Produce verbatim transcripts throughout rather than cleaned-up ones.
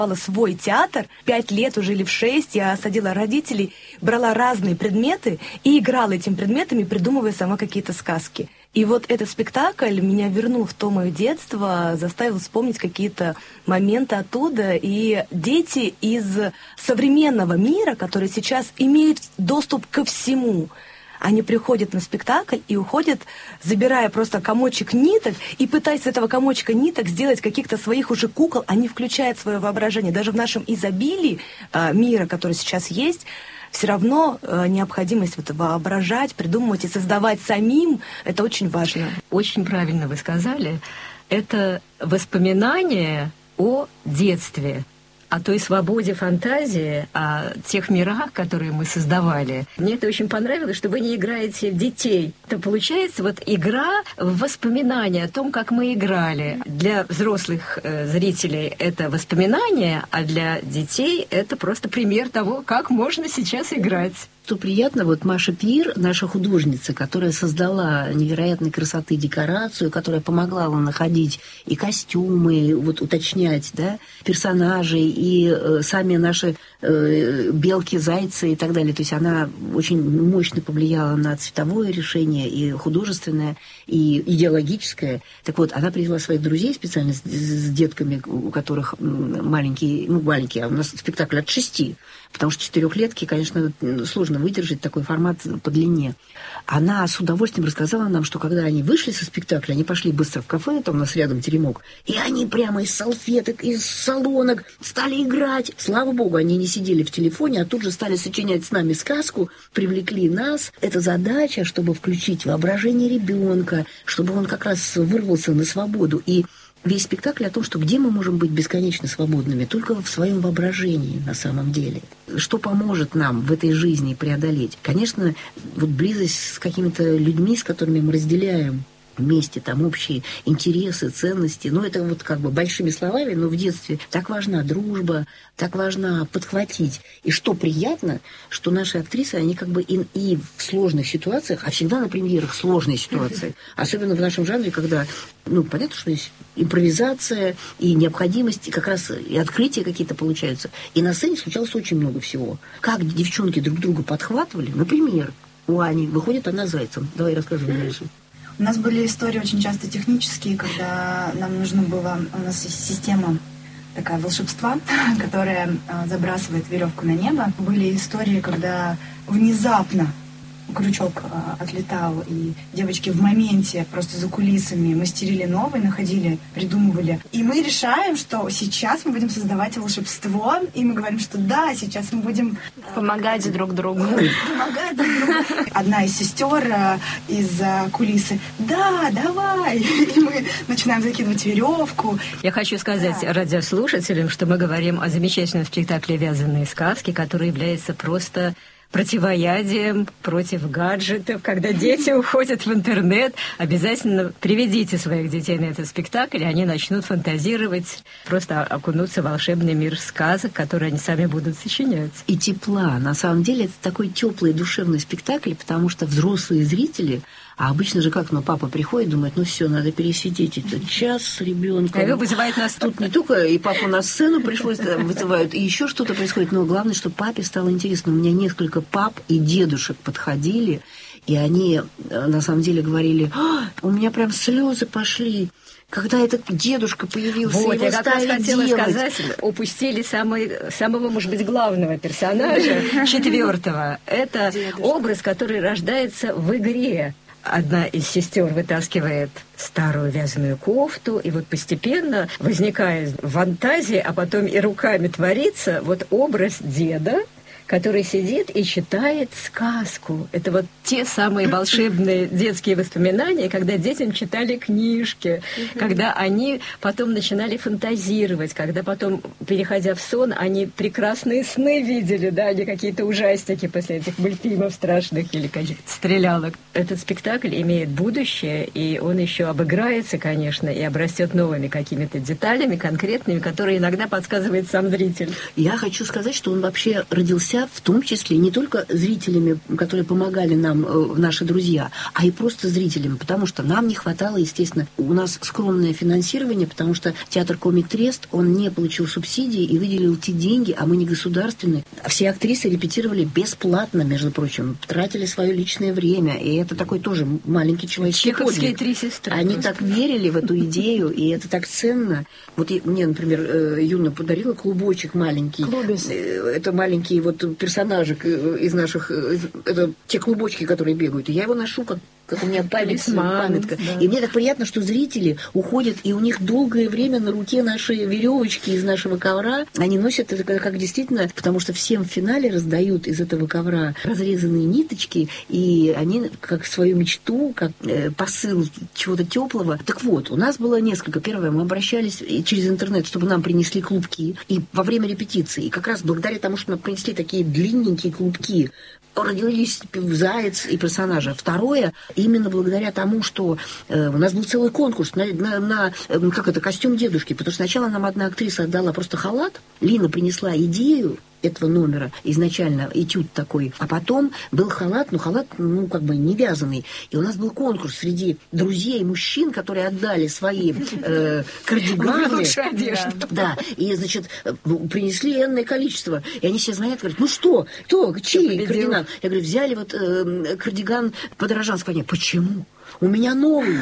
свой театр. Пять лет уже или в шесть я садила родителей, брала разные предметы и играла этим предметами, придумывая сама какие-то сказки. И вот этот спектакль меня вернул в то мое детство, заставил вспомнить какие-то моменты оттуда. И дети из современного мира, которые сейчас имеют доступ ко всему, они приходят на спектакль и уходят, забирая просто комочек ниток и пытаясь с этого комочка ниток сделать каких-то своих уже кукол. Они включают свое воображение. Даже в нашем изобилии э, мира, который сейчас есть, все равно э, необходимость вот воображать, придумывать и создавать самим, это очень важно. Очень правильно вы сказали. Это воспоминание о детстве, о той свободе фантазии, о тех мирах, которые мы создавали. Мне это очень понравилось, что вы не играете в детей. Это получается вот игра в воспоминания о том, как мы играли. Для взрослых э, зрителей это воспоминания, а для детей это просто пример того, как можно сейчас играть. Что приятно, вот Маша Пир, наша художница, которая создала невероятной красоты декорацию, которая помогла вам находить и костюмы, вот уточнять, да, персонажей, и э, сами наши э, белки, зайцы и так далее. То есть она очень мощно повлияла на цветовое решение, и художественное, и идеологическое. Так вот, она привела своих друзей специально с, с детками, у которых маленькие, ну, маленькие, а у нас спектакль от шести, потому что четырехлетки, конечно, сложно выдержать такой формат по длине. Она с удовольствием рассказала нам, что когда они вышли со спектакля, они пошли быстро в кафе, там у нас рядом теремок, и они прямо из салфеток, из салонок стали играть. Слава богу, они не сидели в телефоне, а тут же стали сочинять с нами сказку, привлекли нас. Это задача, чтобы включить воображение ребенка, чтобы он как раз вырвался на свободу. И весь спектакль о том, что где мы можем быть бесконечно свободными, только в своем воображении на самом деле. Что поможет нам в этой жизни преодолеть? Конечно, вот близость с какими-то людьми, с которыми мы разделяем вместе там общие интересы, ценности. Ну, это вот как бы большими словами, но в детстве так важна дружба, так важно подхватить. И что приятно, что наши актрисы, они как бы и, и в сложных ситуациях, а всегда на премьерах сложные ситуации, особенно в нашем жанре, когда, ну, понятно, что есть импровизация и необходимость, и как раз и открытия какие-то получаются. И на сцене случалось очень много всего. Как девчонки друг друга подхватывали, например, у Ани, выходит она зайцем. Давай расскажем дальше. У нас были истории очень часто технические, когда нам нужно было... У нас есть система такая волшебства, которая забрасывает веревку на небо. Были истории, когда внезапно крючок отлетал, и девочки в моменте просто за кулисами мастерили новый, находили, придумывали. И мы решаем, что сейчас мы будем создавать волшебство, и мы говорим, что да, сейчас мы будем... Помогать друг другу. Помогать друг другу. Одна из сестер из-за кулисы: да, давай! И мы начинаем закидывать веревку. Я хочу сказать да. радиослушателям, что мы говорим о замечательном спектакле «Вязаные сказки», который является просто... противоядием против гаджетов. Когда дети уходят в интернет, обязательно приведите своих детей на этот спектакль, и они начнут фантазировать, просто окунуться в волшебный мир сказок, которые они сами будут сочинять. И тепла. На самом деле это такой теплый душевный спектакль, потому что взрослые зрители, а обычно же как, ну, папа приходит, думает, ну все, надо пересидеть этот час с ребенком. А вызывает нас. Тут не только и папу на сцену пришлось, вызывают, и еще что-то происходит, но главное, что папе стало интересно. У меня несколько пап и дедушек подходили, и они на самом деле говорили: а, у меня прям слезы пошли, когда этот дедушка появился, вот, его я как раз хотела делать. сказать, упустили самый, самого, может быть, главного персонажа, четвертого. Это образ, который рождается в игре. Одна из сестер вытаскивает старую вязаную кофту, и вот постепенно возникает фантазия, а потом и руками творится вот образ деда, который сидит и читает сказку. Это вот те самые волшебные детские воспоминания, когда детям читали книжки, mm-hmm. когда они потом начинали фантазировать, когда потом, переходя в сон, они прекрасные сны видели, да, они какие-то ужастики после этих мультфильмов страшных или каких-то стрелялок. Этот спектакль имеет будущее, и он еще обыграется, конечно, и обрастет новыми какими-то деталями конкретными, которые иногда подсказывает сам зритель. Я хочу сказать, что он вообще родился друзья, в том числе не только зрителями, которые помогали нам, э, наши друзья, а и просто зрителями, потому что нам не хватало, естественно, у нас скромное финансирование, потому что театр Комик Трест, он не получил субсидии и выделил те деньги, а мы не государственные. Все актрисы репетировали бесплатно, между прочим, тратили свое личное время, и это такой тоже маленький человеческий подвиг. Чеховские три сестры. Они просто. так верили в эту идею, и это так ценно. Вот мне, например, Юна подарила клубочек маленький. Клубис. Это маленький вот персонажик из наших... Это те клубочки, которые бегают. И я его ношу как как у меня память, памятка. Да. И мне так приятно, что зрители уходят, и у них долгое время на руке наши веревочки из нашего ковра. Они носят это как действительно, потому что всем в финале раздают из этого ковра разрезанные ниточки, и они как свою мечту, как э, посыл чего-то теплого. Так вот, у нас было несколько. Первое, мы обращались через интернет, чтобы нам принесли клубки, и во время репетиции. И как раз благодаря тому, что нам принесли такие длинненькие клубки, родились заяц и персонажа. Второе, именно благодаря тому, что э, у нас был целый конкурс на, на, на э, как это, костюм дедушки, потому что сначала нам одна актриса отдала просто халат, Лина принесла идею этого номера, изначально этюд такой, а потом был халат, но халат, ну, как бы не вязаный. И у нас был конкурс среди друзей, мужчин, которые отдали свои э, кардиганы. Лучшая одежда. Да, и, значит, принесли энное количество. И они все звонят, говорят, ну что, кто, чей кардиган? Я говорю, взяли вот э, кардиган Подорожанского. Нет, почему? У меня новый.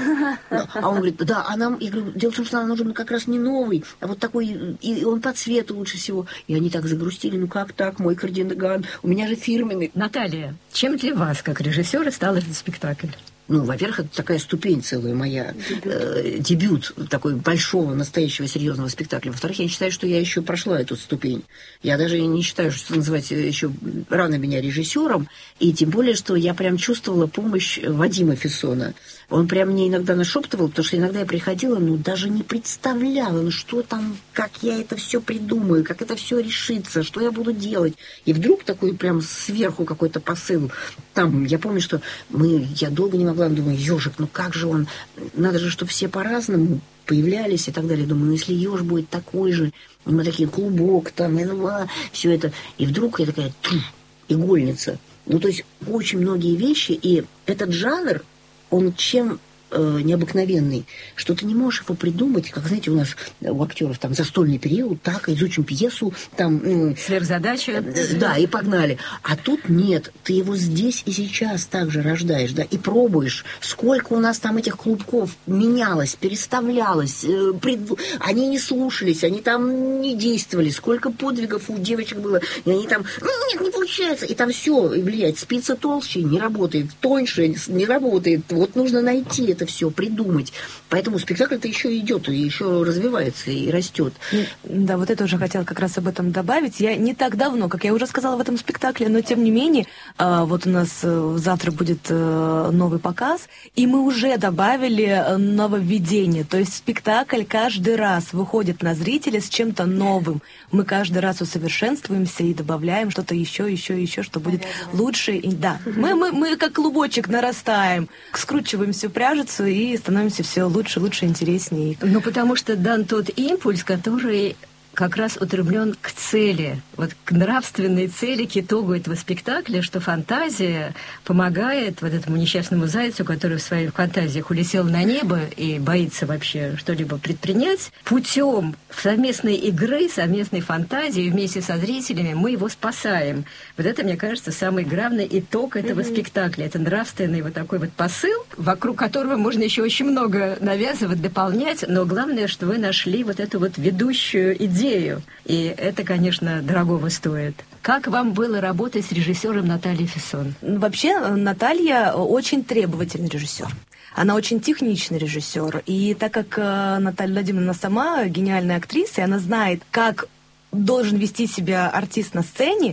А он говорит, да, а нам... Я говорю, дело в том, что нам нужен как раз не новый, а вот такой, и он по цвету лучше всего. И они так загрустили, ну как так, мой кардиган, у меня же фирменный. Наталья, чем для вас, как режиссера, стал этот спектакль? Ну, во-первых, это такая ступень целая моя, дебют. Э, дебют такой большого, настоящего, серьезного спектакля. Во-вторых, я считаю, что я еще прошла эту ступень. Я даже не считаю, что называть еще рано меня режиссером, и тем более, что я прям чувствовала помощь Вадима Фессона. Он прям мне иногда нашептывал, потому что иногда я приходила, ну, даже не представляла, ну, что там, как я это все придумаю, как это все решится, что я буду делать. И вдруг такой прям сверху какой-то посыл. Там, я помню, что мы, я долго не могла, думаю, ежик, ну как же он, надо же, чтобы все по-разному появлялись и так далее. Думаю, ну, если еж будет такой же, и мы такие, клубок там, и, ну, а, все это. И вдруг я такая, тух, игольница. Ну, то есть очень многие вещи, и этот жанр, он чем э, необыкновенный, что ты не можешь его придумать, как, знаете, у нас у актеров там застольный период, так, изучим пьесу, там... Э, Сверхзадача. Э, да, и погнали. А тут нет, ты его здесь и сейчас также рождаешь, да, и пробуешь. Сколько у нас там этих клубков менялось, переставлялось, э, пред... они не слушались, они там не действовали, сколько подвигов у девочек было, и они там, нет, не получается, и там все, и влияет, спица толще, не работает, тоньше, не работает, вот нужно найти это все, придумать. Поэтому спектакль-то еще идет, и еще развивается, и растет. Да, вот это уже хотела как раз об этом добавить. Я не так давно, как я уже сказала в этом спектакле, но тем не менее, вот у нас завтра будет новый показ, и мы уже добавили нововведение. То есть спектакль каждый раз выходит на зрителя с чем-то новым. Мы каждый раз усовершенствуемся и добавляем что-то еще, еще, еще, что будет лучше. И, да, мы, мы, мы как клубочек нарастаем, скручиваем всю пряжицу и становимся все лучше, лучше, интереснее. Ну, потому что дан тот импульс, который как раз устремлен к цели, вот к нравственной цели, к итогу этого спектакля, что фантазия помогает вот этому несчастному зайцу, который в своих фантазиях улетел на небо и боится вообще что-либо предпринять, путем совместной игры, совместной фантазии вместе со зрителями мы его спасаем. Вот это, мне кажется, самый главный итог этого mm-hmm. спектакля. Это нравственный вот такой вот посыл, вокруг которого можно еще очень много навязывать, дополнять, но главное, что вы нашли вот эту вот ведущую идею. И это, конечно, дорогого стоит. Как вам было работать с режиссером Натальей Фессон? Вообще, Наталья очень требовательный режиссер. Она очень техничный режиссер. И так как Наталья Владимировна сама гениальная актриса, и она знает, как должен вести себя артист на сцене,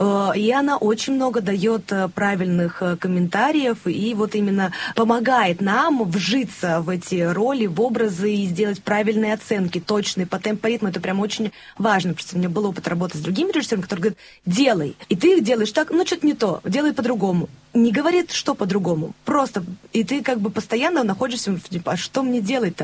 и она очень много дает правильных комментариев и вот именно помогает нам вжиться в эти роли, в образы и сделать правильные оценки, точные по темпу, по ритму. Это прям очень важно, потому что у меня был опыт работы с другими режиссерами, которые говорят, делай, и ты делаешь так, ну что-то не то, делай по-другому. Не говорит, что по-другому, просто, и ты как бы постоянно находишься, типа, а что мне делать-то?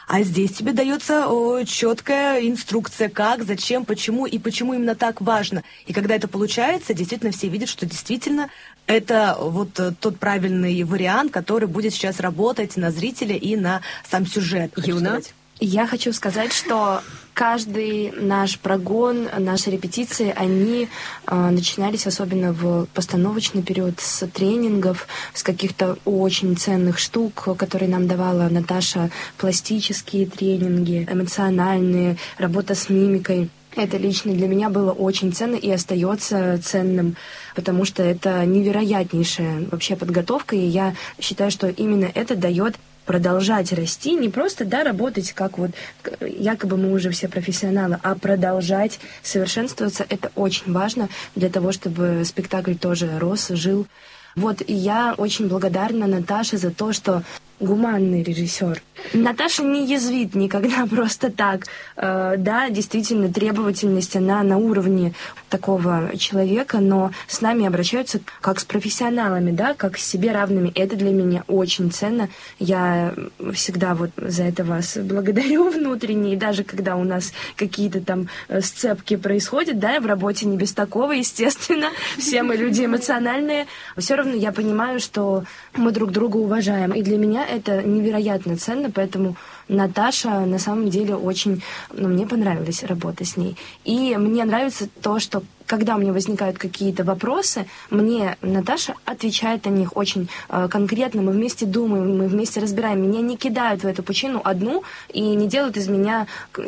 А здесь тебе дается о, четкая инструкция, как, зачем, почему и почему именно так важно. И когда это получается, действительно все видят, что действительно это вот тот правильный вариант, который будет сейчас работать на зрителя и на сам сюжет. Юна? Я хочу сказать, что каждый наш прогон, наши репетиции, они э, начинались, особенно в постановочный период, с тренингов, с каких-то очень ценных штук, которые нам давала Наташа, пластические тренинги, эмоциональные, работа с мимикой. Это лично для меня было очень ценно и остается ценным, потому что это невероятнейшая вообще подготовка, и я считаю, что именно это дает продолжать расти, не просто, да, работать, как вот якобы мы уже все профессионалы, а продолжать совершенствоваться. Это очень важно для того, чтобы спектакль тоже рос, жил. Вот, и я очень благодарна Наташе за то, что гуманный режиссер. Наташа не язвит никогда просто так. Э, да, действительно, требовательность, она на уровне такого человека, но с нами обращаются как с профессионалами, да, как с себе равными. Это для меня очень ценно. Я всегда вот за это вас благодарю внутренне, и даже когда у нас какие-то там сцепки происходят, да, в работе не без такого, естественно, все мы люди эмоциональные, все равно я понимаю, что мы друг друга уважаем, и для меня это невероятно ценно, поэтому Наташа на самом деле очень... Ну, мне понравилась работа с ней. И мне нравится то, что когда у меня возникают какие-то вопросы, мне Наташа отвечает на них очень э, конкретно. Мы вместе думаем, мы вместе разбираем. Меня не кидают в эту пучину одну и не делают из меня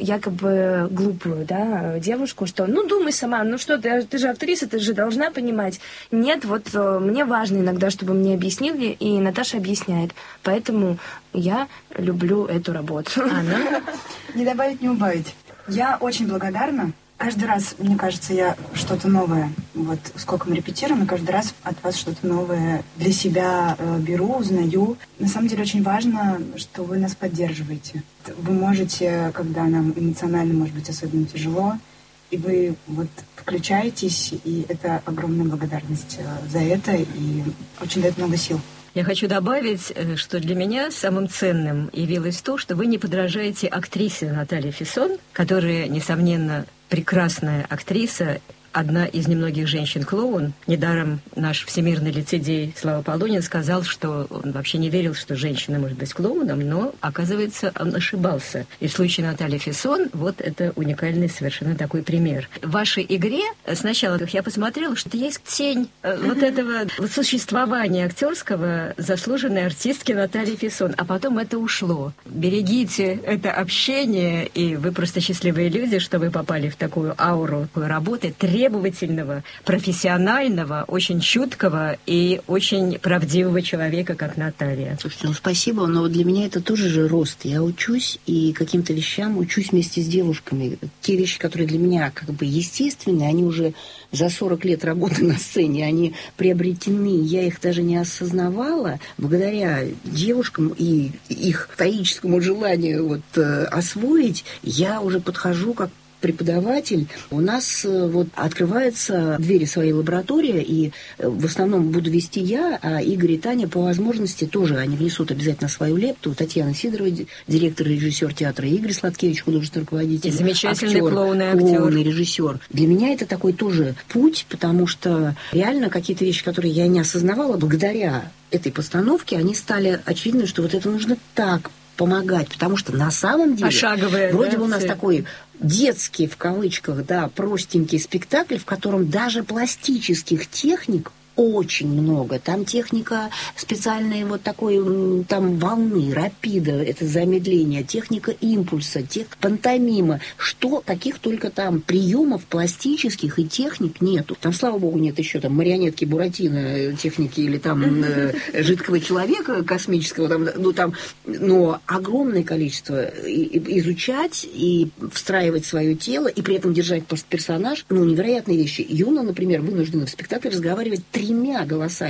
якобы глупую, да, девушку, что ну думай сама, ну что ты, ты же актриса, ты же должна понимать. Нет, вот э, мне важно иногда, чтобы мне объяснили, и Наташа объясняет. Поэтому я люблю эту работу. Анна? Не добавить, не убавить. Я очень благодарна. Каждый раз, мне кажется, я что-то новое, вот сколько мы репетируем, и каждый раз от вас что-то новое для себя э, беру, узнаю. На самом деле очень важно, что вы нас поддерживаете. Вы можете, когда нам эмоционально, может быть, особенно тяжело, и вы вот включаетесь, и это огромная благодарность за это, и очень дает много сил. Я хочу добавить, что для меня самым ценным явилось то, что вы не подражаете актрисе Наталье Фессон, которая, несомненно, прекрасная актриса, одна из немногих женщин-клоун. Недаром наш всемирный лицедей Слава Полунин сказал, что он вообще не верил, что женщина может быть клоуном, но, оказывается, он ошибался. И в случае Натальи Фессон вот это уникальный совершенно такой пример. В вашей игре сначала я посмотрела, что есть тень вот этого существования актерского заслуженной артистки Натальи Фессон, а потом это ушло. Берегите это общение, и вы просто счастливые люди, что вы попали в такую ауру работы, требовательного, профессионального, очень чуткого и очень правдивого человека, как Наталья. Слушайте, ну спасибо, но для меня это тоже же рост. Я учусь и каким-то вещам учусь вместе с девушками. Те вещи, которые для меня как бы естественные, они уже за сорок лет работы на сцене, они приобретены. Я их даже не осознавала. Благодаря девушкам и их стоическому желанию вот, освоить, я уже подхожу как преподаватель. У нас вот открываются двери своей лаборатории, и в основном буду вести я, а Игорь и Таня по возможности тоже, они внесут обязательно свою лепту. Татьяна Сидорова, директор и режиссер театра, Игорь Сладкевич, художественный руководитель, и замечательный актер, клоун и актер. Клоун и режиссер. Для меня это такой тоже путь, потому что реально какие-то вещи, которые я не осознавала, благодаря этой постановке, они стали очевидны, что вот это нужно так помогать, потому что на самом деле Пошаговые, вроде да, бы у нас все. такой детский, в кавычках, да, простенький спектакль, в котором даже пластических техник очень много. Там техника специальная вот такой, там волны, рапида, это замедление, техника импульса, тех, пантомима. Что, каких только там приемов пластических и техник нету. Там, слава богу, нет еще там марионетки Буратино техники или там э, жидкого человека космического. Там, ну, там, но огромное количество и, и, изучать и встраивать свое тело, и при этом держать персонаж. Ну, невероятные вещи. Юна, например, вынуждена в спектакле разговаривать тремя голосами.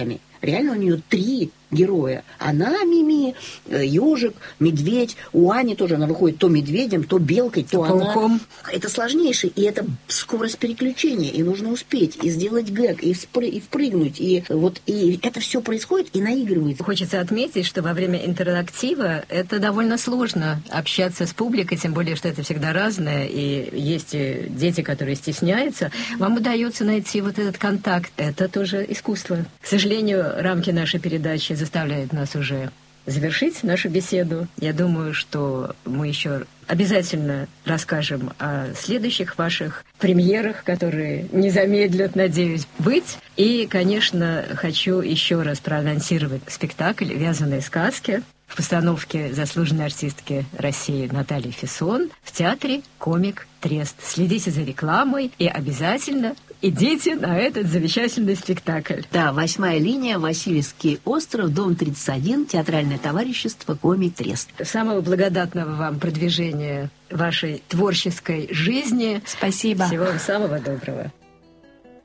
реально у нее три героя. Она, Мими, ежик, медведь. У Ани тоже она выходит то медведем, то белкой, то пауком. Она... Это сложнейшее, и это скорость переключения, и нужно успеть, и сделать гэг, и, вспры... и впрыгнуть, и вот и это все происходит и наигрывается. Хочется отметить, что во время интерактива это довольно сложно общаться с публикой, тем более, что это всегда разное, и есть дети, которые стесняются. Вам удается найти вот этот контакт. Это тоже искусство. К сожалению, рамки нашей передачи заставляют нас уже завершить нашу беседу. Я думаю, что мы еще обязательно расскажем о следующих ваших премьерах, которые не замедлят, надеюсь, быть. И, конечно, хочу еще раз проанонсировать спектакль «Вязаные сказки» в постановке заслуженной артистки России Натальи Фессон в театре «Комик Трест». Следите за рекламой и обязательно идите на этот замечательный спектакль. Да, восьмая линия, Васильевский остров, дом тридцать один, театральное товарищество «Комик Трест». Самого благодатного вам продвижения вашей творческой жизни. Спасибо. Всего вам самого доброго.